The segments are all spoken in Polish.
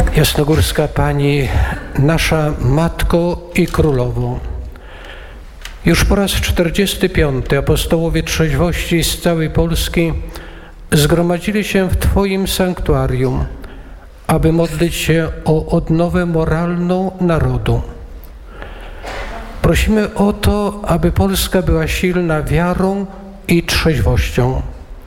Jasnogórska Pani, nasza Matko i Królowo, już po raz 45 apostołowie trzeźwości z całej Polski zgromadzili się w Twoim sanktuarium, aby modlić się o odnowę moralną narodu. Prosimy o to, aby Polska była silna wiarą i trzeźwością.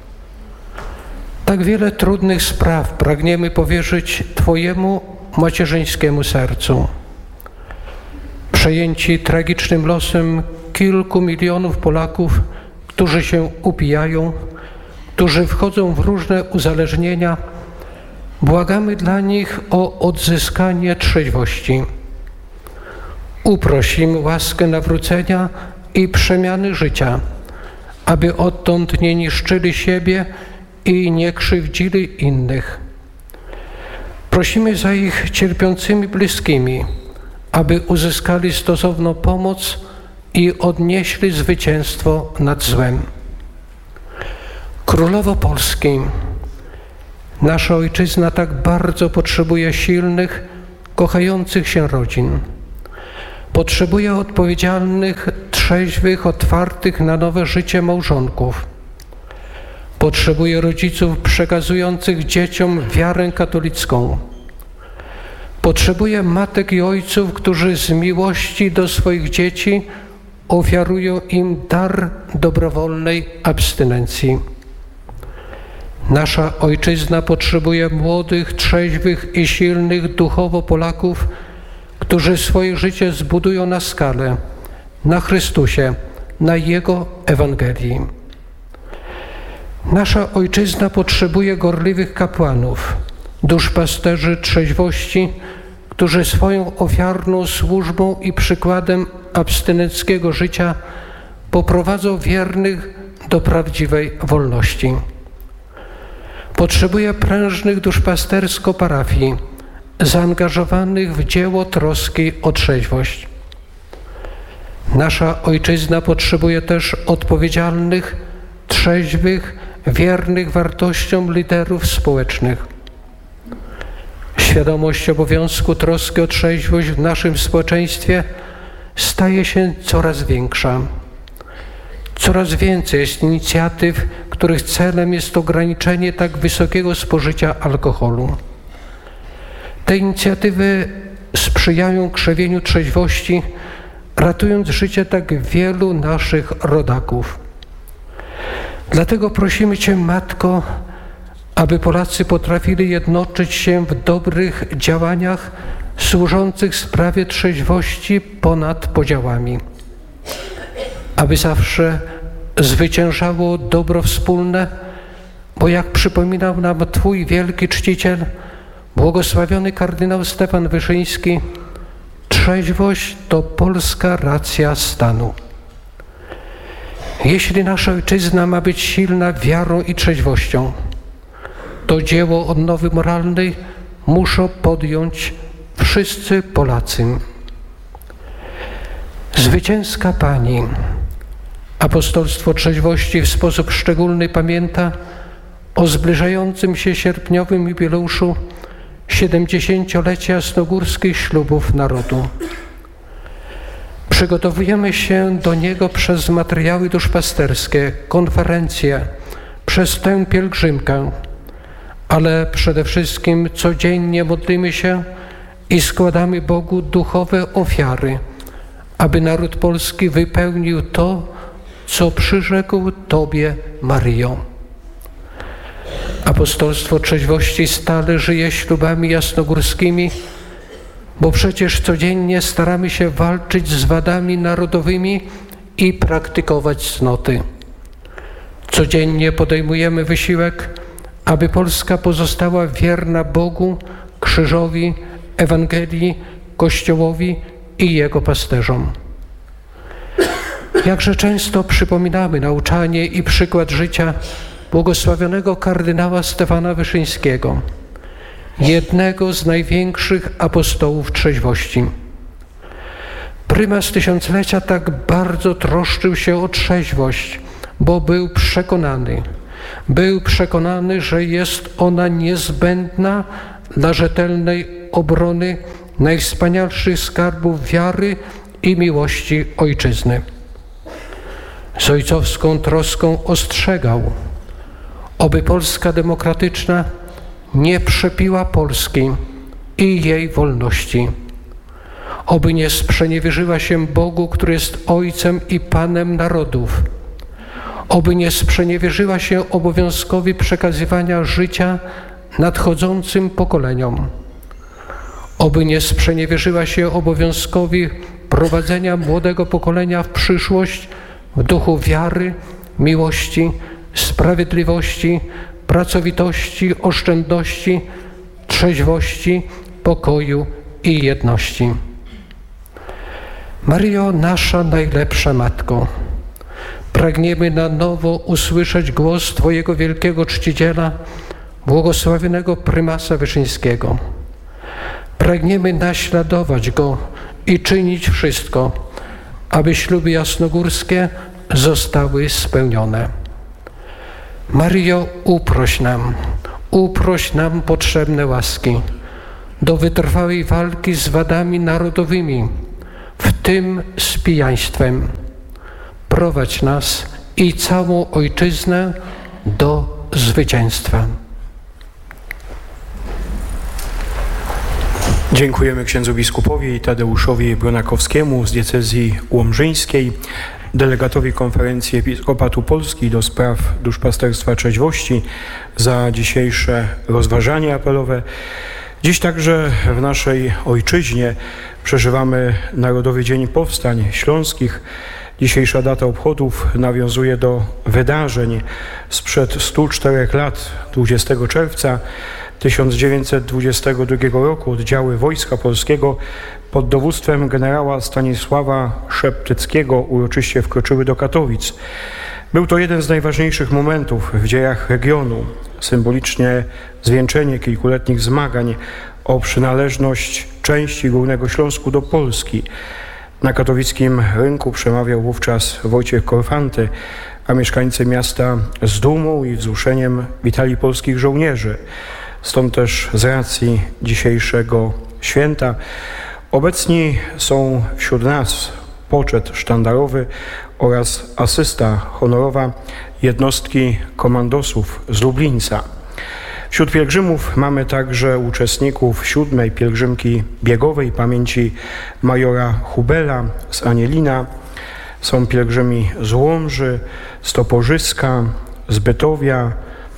Tak wiele trudnych spraw pragniemy powierzyć Twojemu macierzyńskiemu sercu. Przejęci tragicznym losem kilku milionów Polaków, którzy się upijają, którzy wchodzą w różne uzależnienia, błagamy dla nich o odzyskanie trzeźwości. Uprosimy łaskę nawrócenia i przemiany życia, aby odtąd nie niszczyli siebie i nie krzywdzili innych. Prosimy za ich cierpiącymi bliskimi, aby uzyskali stosowną pomoc i odnieśli zwycięstwo nad złem. Królowo Polski, nasza ojczyzna tak bardzo potrzebuje silnych, kochających się rodzin. Potrzebuje odpowiedzialnych, trzeźwych, otwartych na nowe życie małżonków. Potrzebuje rodziców przekazujących dzieciom wiarę katolicką. Potrzebuje matek i ojców, którzy z miłości do swoich dzieci ofiarują im dar dobrowolnej abstynencji. Nasza ojczyzna potrzebuje młodych, trzeźwych i silnych duchowo Polaków, którzy swoje życie zbudują na skale, na Chrystusie, na Jego Ewangelii. Nasza ojczyzna potrzebuje gorliwych kapłanów, duszpasterzy trzeźwości, którzy swoją ofiarną służbą i przykładem abstynenckiego życia poprowadzą wiernych do prawdziwej wolności. Potrzebuje prężnych duszpastersko parafii, zaangażowanych w dzieło troski o trzeźwość. Nasza ojczyzna potrzebuje też odpowiedzialnych, trzeźwych, wiernych wartościom liderów społecznych. Świadomość obowiązku troski o trzeźwość w naszym społeczeństwie staje się coraz większa. Coraz więcej jest inicjatyw, których celem jest ograniczenie tak wysokiego spożycia alkoholu. Te inicjatywy sprzyjają krzewieniu trzeźwości, ratując życie tak wielu naszych rodaków. Dlatego prosimy Cię, Matko, aby Polacy potrafili jednoczyć się w dobrych działaniach służących sprawie trzeźwości ponad podziałami. Aby zawsze zwyciężało dobro wspólne, bo jak przypominał nam Twój wielki czciciel, błogosławiony kardynał Stefan Wyszyński, trzeźwość to polska racja stanu. Jeśli nasza ojczyzna ma być silna wiarą i trzeźwością, to dzieło odnowy moralnej muszą podjąć wszyscy Polacy. Zwycięska Pani, apostolstwo trzeźwości w sposób szczególny pamięta o zbliżającym się sierpniowym jubileuszu 70-lecia jasnogórskich ślubów narodu. Przygotowujemy się do niego przez materiały duszpasterskie, konferencje, przez tę pielgrzymkę, ale przede wszystkim codziennie modlimy się i składamy Bogu duchowe ofiary, aby naród polski wypełnił to, co przyrzekł Tobie, Maryjo. Apostolstwo trzeźwości stale żyje ślubami jasnogórskimi, bo przecież codziennie staramy się walczyć z wadami narodowymi i praktykować cnoty. Codziennie podejmujemy wysiłek, aby Polska pozostała wierna Bogu, krzyżowi, Ewangelii, Kościołowi i Jego pasterzom. Jakże często przypominamy nauczanie i przykład życia błogosławionego kardynała Stefana Wyszyńskiego, jednego z największych apostołów trzeźwości. Prymas tysiąclecia tak bardzo troszczył się o trzeźwość, bo był przekonany, że jest ona niezbędna dla rzetelnej obrony najwspanialszych skarbów wiary i miłości Ojczyzny. Z ojcowską troską ostrzegał, oby Polska demokratyczna nie przepiła Polski i jej wolności, oby nie sprzeniewierzyła się Bogu, który jest Ojcem i Panem narodów, oby nie sprzeniewierzyła się obowiązkowi przekazywania życia nadchodzącym pokoleniom, oby nie sprzeniewierzyła się obowiązkowi prowadzenia młodego pokolenia w przyszłość w duchu wiary, miłości, sprawiedliwości, pracowitości, oszczędności, trzeźwości, pokoju i jedności. Maryjo, nasza najlepsza Matko, pragniemy na nowo usłyszeć głos Twojego wielkiego czciciela, błogosławionego prymasa Wyszyńskiego. Pragniemy naśladować go i czynić wszystko, aby śluby jasnogórskie zostały spełnione. Maryjo, uproś nam potrzebne łaski do wytrwałej walki z wadami narodowymi, w tym z pijaństwem. Prowadź nas i całą Ojczyznę do zwycięstwa. Dziękujemy księdzu biskupowi Tadeuszowi Bronakowskiemu z diecezji łomżyńskiej, delegatowi Konferencji Episkopatu Polski do spraw duszpasterstwa trzeźwości za dzisiejsze rozważanie apelowe. Dziś także w naszej ojczyźnie przeżywamy Narodowy Dzień Powstań Śląskich. Dzisiejsza data obchodów nawiązuje do wydarzeń sprzed 104 lat, 20 czerwca 1922 roku oddziały Wojska Polskiego pod dowództwem generała Stanisława Szeptyckiego uroczyście wkroczyły do Katowic. Był to jeden z najważniejszych momentów w dziejach regionu, symbolicznie zwieńczenie kilkuletnich zmagań o przynależność części Górnego Śląsku do Polski. Na katowickim rynku przemawiał wówczas Wojciech Korfanty, a mieszkańcy miasta z dumą i wzruszeniem witali polskich żołnierzy. Stąd też z racji dzisiejszego święta obecni są wśród nas poczet sztandarowy oraz asysta honorowa jednostki komandosów z Lublińca. Wśród pielgrzymów mamy także uczestników 7. pielgrzymki biegowej pamięci majora Hubela z Anielina. Są pielgrzymi z Łomży, z Toporzyska, z Bytowia,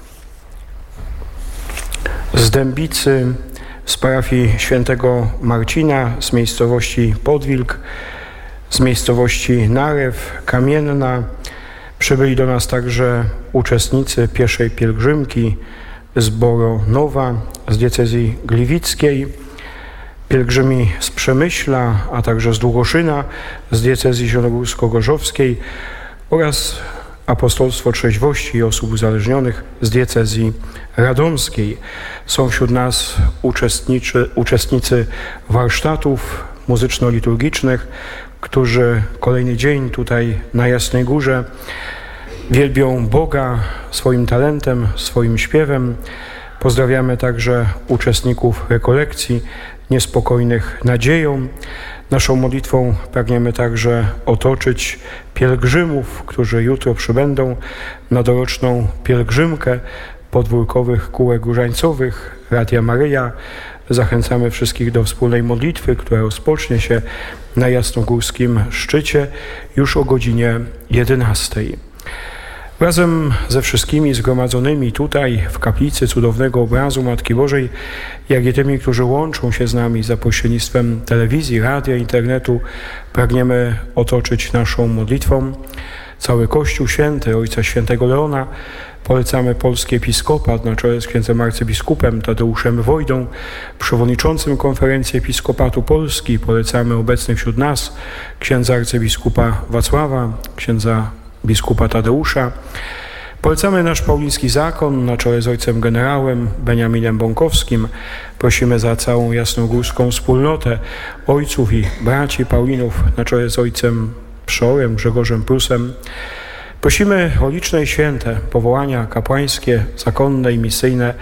z Dębicy, z parafii świętego Marcina, z miejscowości Podwilk, z miejscowości Narew, Kamienna. Przybyli do nas także uczestnicy pieszej pielgrzymki z Boronowa, z diecezji gliwickiej, pielgrzymi z Przemyśla, a także z Długoszyna, z diecezji zielonogórsko-gorzowskiej oraz Apostolstwo Trzeźwości i Osób Uzależnionych z diecezji radomskiej. Są wśród nas uczestnicy warsztatów muzyczno-liturgicznych, którzy kolejny dzień tutaj na Jasnej Górze wielbią Boga swoim talentem, swoim śpiewem. Pozdrawiamy także uczestników rekolekcji niespokojnych nadzieją. Naszą modlitwą pragniemy także otoczyć pielgrzymów, którzy jutro przybędą na doroczną pielgrzymkę podwórkowych kółek różańcowych Radia Maryja. Zachęcamy wszystkich do wspólnej modlitwy, która rozpocznie się na jasnogórskim szczycie już o godzinie 11. Razem ze wszystkimi zgromadzonymi tutaj w kaplicy cudownego obrazu Matki Bożej, jak i tymi, którzy łączą się z nami za pośrednictwem telewizji, radia, internetu, pragniemy otoczyć naszą modlitwą cały Kościół Święty, Ojca Świętego Leona. Polecamy polski episkopat na czele z księdzem arcybiskupem Tadeuszem Wojdą, przewodniczącym Konferencji Episkopatu Polski. Polecamy obecnych wśród nas księdza arcybiskupa Wacława, księdza biskupa Tadeusza. Polecamy nasz pauliński zakon na czele z ojcem generałem Beniaminem Bąkowskim. Prosimy za całą jasnogórską wspólnotę ojców i braci Paulinów na czele z ojcem Przorem, Grzegorzem Prusem. Prosimy o liczne i święte powołania kapłańskie, zakonne i misyjne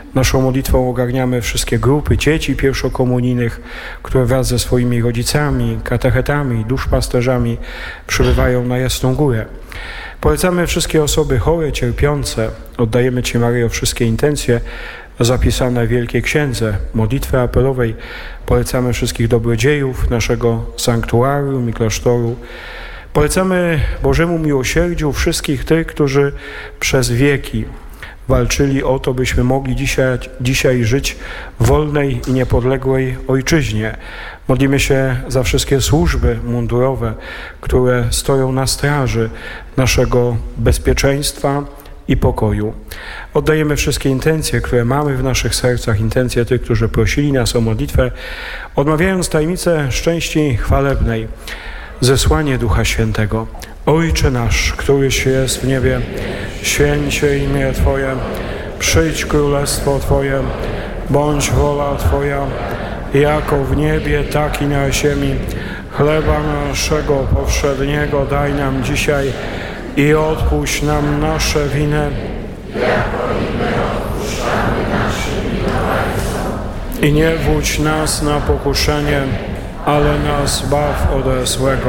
Naszą modlitwą ogarniamy wszystkie grupy dzieci pierwszokomunijnych, które wraz ze swoimi rodzicami, katechetami, duszpasterzami przybywają na Jasną Górę. Polecamy wszystkie osoby chore, cierpiące. Oddajemy Ci, Maryjo, wszystkie intencje zapisane w Wielkiej Księdze modlitwy apelowej. Polecamy wszystkich dobrodziejów naszego sanktuarium i klasztoru. Polecamy Bożemu miłosierdziu wszystkich tych, którzy przez wieki walczyli o to, byśmy mogli dzisiaj żyć w wolnej i niepodległej ojczyźnie. Modlimy się za wszystkie służby mundurowe, które stoją na straży naszego bezpieczeństwa i pokoju. Oddajemy wszystkie intencje, które mamy w naszych sercach, intencje tych, którzy prosili nas o modlitwę, odmawiając tajemnicę szczęści chwalebnej, zesłanie Ducha Świętego. Ojcze nasz, któryś jest w niebie, święć się imię Twoje, przyjdź królestwo Twoje, bądź wola Twoja, jako w niebie, tak i na ziemi. Chleba naszego powszedniego daj nam dzisiaj i odpuść nam nasze winy, jako i my odpuszczamy naszym winowajcom. I nie wódź nas na pokuszenie, ale nas zbaw ode złego.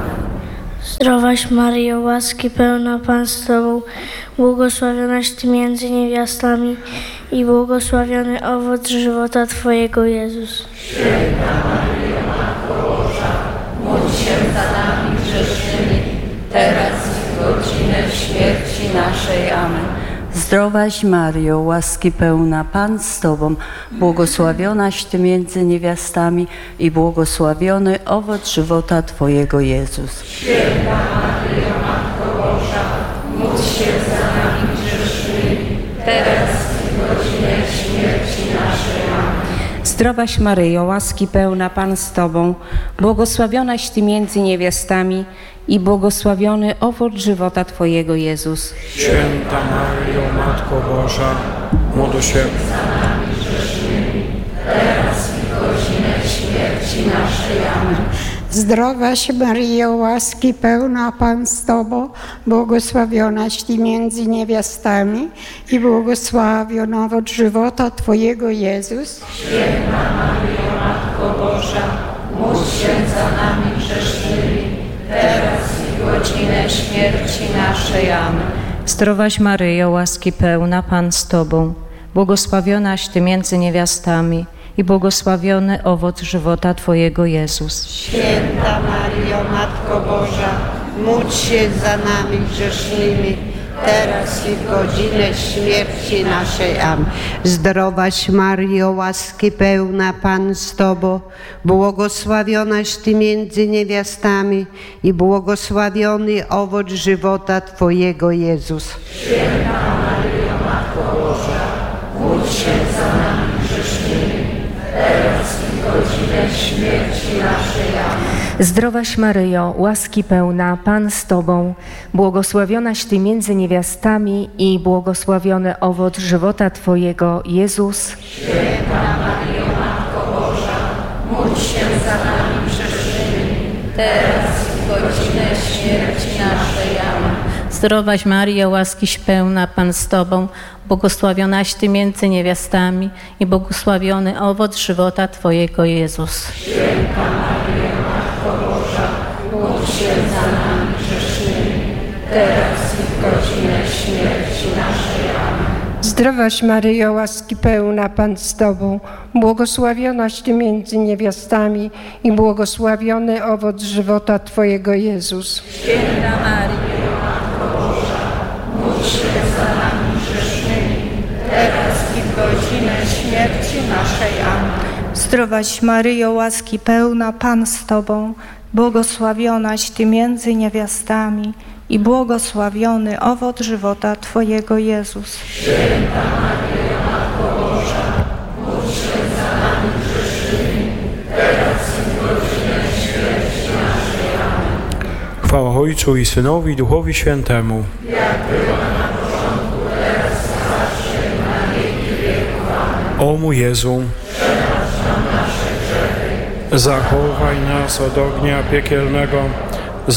Zdrowaś Maryjo, łaski pełna Pan z Tobą, błogosławionaś Ty między niewiastami i błogosławiony owoc żywota Twojego, Jezus. Święta Maryjo, Matko Boża, módl się za nami grzesznymi, teraz i w godzinę śmierci naszej. Amen. Zdrowaś Maryjo, łaski pełna Pan z Tobą, błogosławionaś Ty między niewiastami i błogosławiony owoc żywota Twojego, Jezus. Święta Maryjo, Matko Boża, módl się za nami grzesznymi, teraz i w godzinę śmierci naszej. Amen. Zdrowaś Maryjo, łaski pełna Pan z Tobą, błogosławionaś Ty między niewiastami i błogosławiony owoc żywota Twojego, Jezus. Święta Maryjo, Matko Boża, módl się za nami grzesznymi, teraz i w godzinę śmierci naszej. Amen. Zdrowaś Maryjo, łaski pełna Pan z Tobą, błogosławionaś Ty między niewiastami i błogosławiony owoc żywota Twojego, Jezus. Święta Maryjo, Matko Boża, módl się za nami grzesznymi, teraz i w godzinę śmierci naszej. Amen. Zdrowaś Maryjo, łaski pełna Pan z Tobą, błogosławionaś Ty między niewiastami i błogosławiony owoc żywota Twojego, Jezus. Święta Maryjo, Matko Boża, módl się za nami grzesznymi, teraz i w godzinę śmierci naszej. Amen. Zdrowaś Maryjo, łaski pełna Pan z Tobą, błogosławionaś Ty między niewiastami i błogosławiony owoc żywota Twojego, Jezus. Święta Maryjo, Matko Boża, módl się za nami grzesznymi, teraz i w godzinę śmierci naszej. Amen. Zdrowaś Maryjo, łaski pełna, Pan z Tobą, błogosławionaś Ty między niewiastami i błogosławiony owoc żywota Twojego, Jezus. Święta Maryjo, Matko Boża, módl się za nami grzesznymi, teraz i w godzinę śmierci naszej. Amen. Zdrowaś Maryjo, łaskiś pełna Pan z Tobą, błogosławionaś Ty między niewiastami i błogosławiony owoc żywota Twojego, Jezus. Święta Maryjo, Matko Boża, módl się za nami grzesznymi, teraz i w godzinę śmierci naszej. Amen. Zdrowaś Maryjo, łaski pełna Pan z Tobą, błogosławionaś Ty między niewiastami i błogosławiony owoc żywota Twojego, Jezus. Święta Maryjo, Matko Boża, módl się za nami grzesznymi, teraz i w godzinę śmierci naszej. Amen. Zdrowaś Maryjo, łaski pełna Pan z Tobą, błogosławionaś Ty między niewiastami i błogosławiony owoc żywota Twojego, Jezus. Święta Maryjo, Matko Boża, módl się za nami grzesznymi, teraz i w godzinę śmierci naszej. Amen. Chwała Ojcu i Synowi i Duchowi Świętemu. Jak było na początku, teraz zawsze, na wieki wieków. Amen. O mój Jezu, przebacz nam nasze grzechy, zachowaj nas od ognia piekielnego,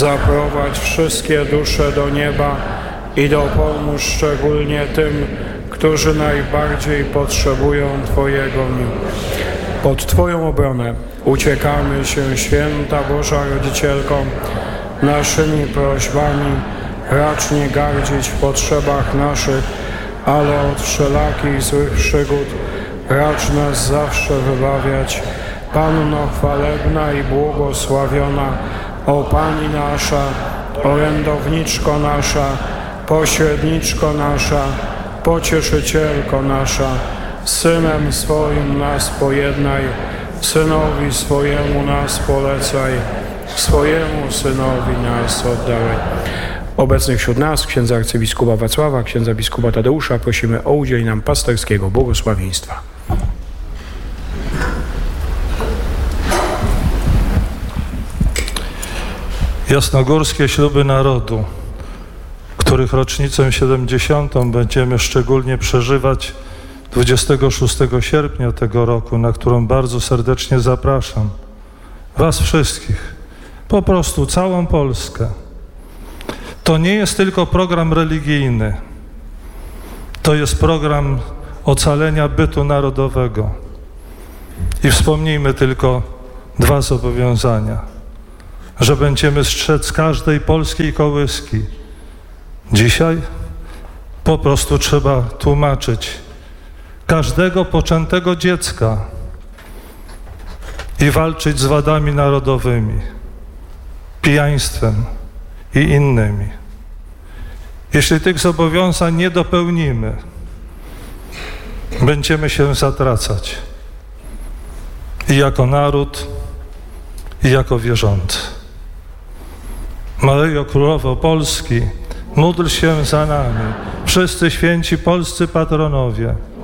zaprowadź wszystkie dusze do nieba i dopomóż szczególnie tym, którzy najbardziej potrzebują Twojego miłosierdzia. Pod Twoją obronę uciekamy się, Święta Boża Rodzicielko, naszymi prośbami racz nie gardzić w potrzebach naszych, ale od wszelakich złych przygód racz nas zawsze wybawiać. Panno chwalebna i błogosławiona, o Pani nasza, orędowniczko nasza, pośredniczko nasza, pocieszycielko nasza, Synem swoim nas pojednaj, Synowi swojemu nas polecaj, swojemu Synowi nas oddawaj. Obecnych wśród nas księdza arcybiskupa Wacława, księdza biskupa Tadeusza prosimy o udzielenie nam pasterskiego błogosławieństwa. Jasnogórskie śluby narodu, których rocznicę 70. będziemy szczególnie przeżywać 26 sierpnia tego roku, na którą bardzo serdecznie zapraszam Was wszystkich, po prostu całą Polskę. To nie jest tylko program religijny, to jest program ocalenia bytu narodowego. I wspomnijmy tylko 2 zobowiązania, że będziemy strzec każdej polskiej kołyski. Dzisiaj po prostu trzeba tłumaczyć każdego poczętego dziecka i walczyć z wadami narodowymi, pijaństwem i innymi. Jeśli tych zobowiązań nie dopełnimy, będziemy się zatracać i jako naród, i jako wierzący. Maryjo Królowo Polski, módl się za nami, wszyscy święci polscy patronowie,